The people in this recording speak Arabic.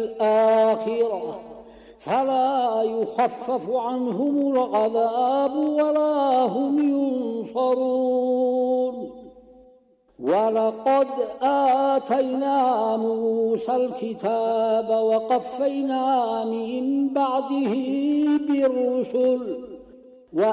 الآخرة فلا يخفف عنهم العذاب ولا هم ينصرون. ولقد آتينا موسى الكتاب وقفينا من بعده بالرسل